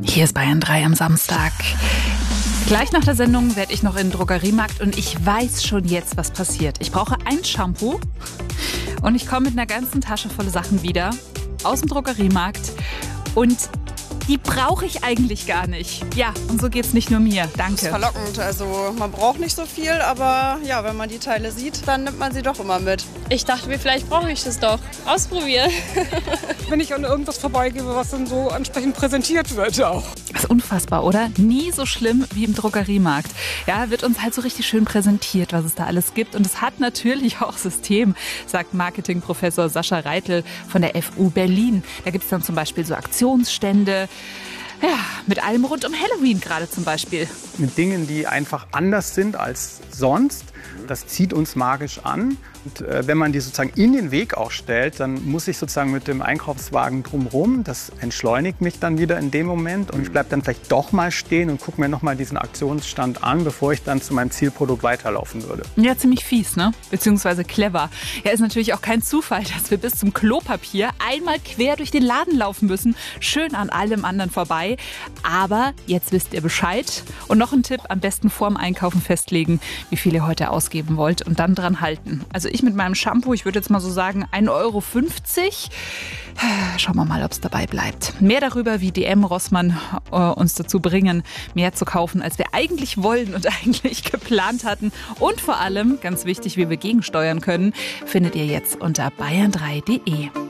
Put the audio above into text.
Hier ist Bayern 3 am Samstag. Gleich nach der Sendung werde ich noch in den Drogeriemarkt und ich weiß schon jetzt, was passiert. Ich brauche ein Shampoo und ich komme mit einer ganzen Tasche voller Sachen wieder aus dem Drogeriemarkt und die brauche ich eigentlich gar nicht. Ja, und so geht's nicht nur mir. Danke. Das ist verlockend. Also man braucht nicht so viel, aber ja, wenn man die Teile sieht, dann nimmt man sie doch immer mit. Ich dachte mir, vielleicht brauche ich das doch. Ausprobieren. Wenn ich an irgendwas vorbeigehe, was dann so ansprechend präsentiert wird auch. Das ist unfassbar, oder? Nie so schlimm wie im Drogeriemarkt. Ja, wird uns halt so richtig schön präsentiert, was es da alles gibt. Und es hat natürlich auch System, sagt Marketingprofessor Sascha Reitel von der FU Berlin. Da gibt es dann zum Beispiel so Aktionsstände. Ja, mit allem rund um Halloween gerade zum Beispiel. Mit Dingen, die einfach anders sind als sonst. Das zieht uns magisch an. Und wenn man die sozusagen in den Weg auch stellt, dann muss ich sozusagen mit dem Einkaufswagen drumherum. Das entschleunigt mich dann wieder in dem Moment. Und ich bleibe dann vielleicht doch mal stehen und gucke mir noch mal diesen Aktionsstand an, bevor ich dann zu meinem Zielprodukt weiterlaufen würde. Ja, ziemlich fies, ne? Beziehungsweise clever. Ja, ist natürlich auch kein Zufall, dass wir bis zum Klopapier einmal quer durch den Laden laufen müssen. Schön an allem anderen vorbei. Aber jetzt wisst ihr Bescheid. Und noch ein Tipp, am besten vorm Einkaufen festlegen, wie viel ihr heute ausgeben wollt und dann dran halten. Also ich mit meinem Shampoo, ich würde jetzt mal so sagen 1,50 Euro. Schauen wir mal, ob es dabei bleibt. Mehr darüber, wie DM Rossmann uns dazu bringen, mehr zu kaufen, als wir eigentlich wollen und eigentlich geplant hatten. Und vor allem, ganz wichtig, wie wir gegensteuern können, findet ihr jetzt unter bayern3.de.